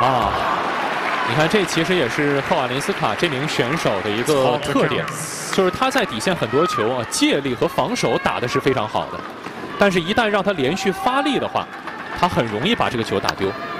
啊，你看这其实也是赫瓦林斯卡这名选手的一个特点，就是他在底线很多球啊，借力和防守打的是非常好的，但是一旦让他连续发力的话，他很容易把这个球打丢。